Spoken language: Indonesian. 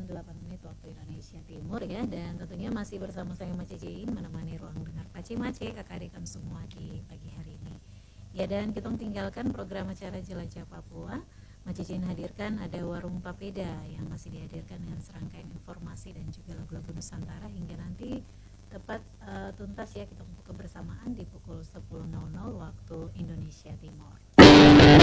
jam 8 menit waktu Indonesia Timur ya. Dan tentunya masih bersama saya Mace Jain menemani ruang dengar Pace Mace kakak adik semua di pagi hari ini. Ya, dan kita tinggalkan program acara Jelajah Papua. Mace Jain hadirkan ada Warung Papeda yang masih dihadirkan dengan serangkaian informasi dan juga lagu-lagu Nusantara hingga nanti tepat tuntas ya kita buka kebersamaan di pukul 10.00 waktu Indonesia Timur.